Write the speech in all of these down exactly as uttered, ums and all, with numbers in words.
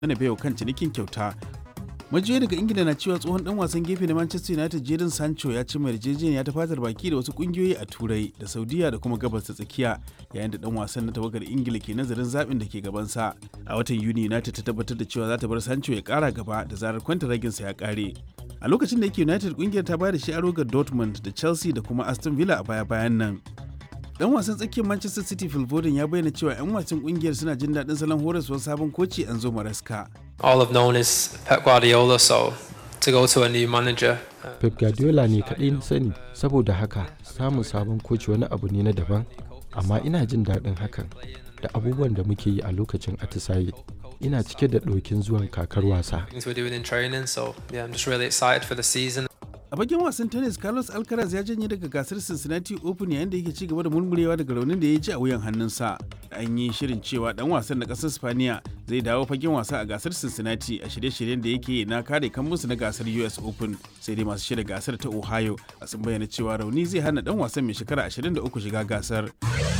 Bernabeu kan cinikin kyauta. Majiyoyi daga Ingila na cewa tsohon dan wasan gefe na Manchester United Jadon Sancho ya ci mai yarjejeniya ta fatar baki da wasu kungiyoyi a Turai da Saudiya da kuma Gabas ta Tsakiya, yayin da dan wasan na tawagar Ingila ke nazarin zaɓin da ke gabansa. A watan Yuni United ta tabbatar da cewa za ta bar Sancho ya ƙara gaba da zarar kwantaraginsa ya ƙare. A lokacin da yake United, kungiyar ta bayar da shi aro ga Dortmund da Chelsea da kuma Aston Villa a baya-bayan nan. Dan wasan tsakiyar Manchester City Phil Foden ya bayyana cewa 'yan wasan kungiyar suna jin daɗin salon horaswar sabon koci Enzo Maresca. All I've known is Pep Guardiola, so to go to a new manager. Pep Guardiola ne kaɗai na sani, saboda haka samun sabon koci wani abu ne na daban, amma ina jin daɗin hakan da abubuwan da muke yi a lokacin atisaye. Ina cike da ɗokin zuwan kakar wasa. Things we're doing in training, so yeah, I'm just really excited for the season. A bakin wasan tennis, Carlos Alcaraz ya janye daga gasar Cincinnati Open yayin da yake ci gaba da murmurewa daga raunin da ya ji a wuyan hannunsa. An yi shirin cewa dan wasan na kasar Spaniya zai dawo fagen wasa a gasar Cincinnati a shirye-shiryen da yake na kare kammunsu na gasar U S Open. Sai dai masu shirya gasar ta Ohio a sun bayyana cewa rauni zai hana dan wasan mai shekara ashirin da uku shiga gasar.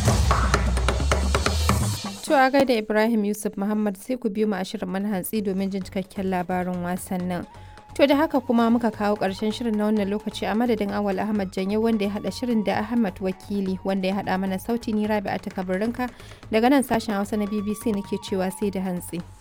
To a gaida Ibrahim Yusuf Muhammad, sai ku biyo mu a shirin manhantsi domin jin cikakken labarin wasannin. To da haka kuma muka kawo ƙarshen shirin na wannan lokaci a madadin Awal Ahmad Janye wanda ya haɗa shirin da Ahmad Wakili wanda ya haɗa mana sauti, ni Rabi'a ta Kabarinka daga nan sashen Hausa na B B C nake cewa sai da hantsi.